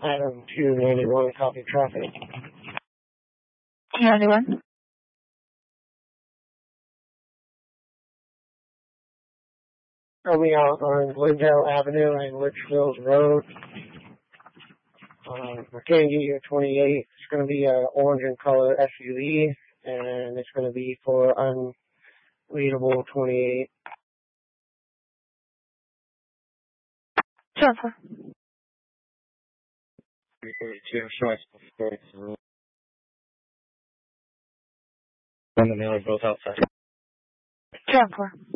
Item 291, copy traffic. 291. I'll be out on Glendale Avenue and Litchfield Road. I can't get you a 28. It's going to be an orange in color SUV, and it's going to be for unreadable 28. Transfer. 342, showing and the mail are both outside. Transfer.